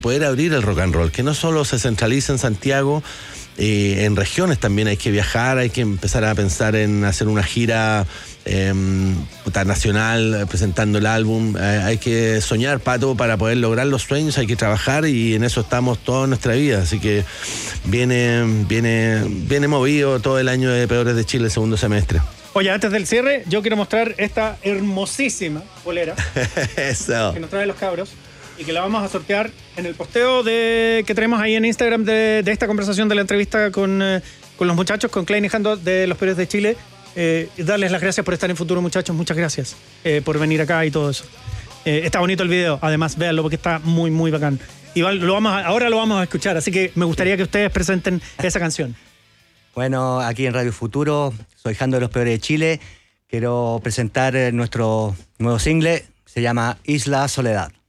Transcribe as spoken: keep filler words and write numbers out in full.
poder abrir el rock and roll, que no solo se centraliza en Santiago, eh, en regiones también hay que viajar, hay que empezar a pensar en hacer una gira eh, puta, nacional, presentando el álbum, eh, hay que soñar, Pato, para poder lograr los sueños, hay que trabajar y en eso estamos toda nuestra vida, así que viene, viene, viene movido todo el año de Peores de Chile, el segundo semestre. Oye, antes del cierre, yo quiero mostrar esta hermosísima polera Eso. que nos traen los cabros y que la vamos a sortear en el posteo de, que tenemos ahí en Instagram de, de esta conversación, de la entrevista con, eh, con los muchachos, con Klein y Jando de Los Peores de Chile. Eh, y darles las gracias por estar en Futuro, muchachos. Muchas gracias eh, por venir acá y todo eso. Eh, está bonito el video, además, véanlo porque está muy, muy bacán. Y lo vamos a, ahora lo vamos a escuchar, así que me gustaría que ustedes presenten esa canción. Bueno, aquí en Radio Futuro, soy Jando de Los Peores de Chile. Quiero presentar nuestro nuevo single, se llama Isla Soledad.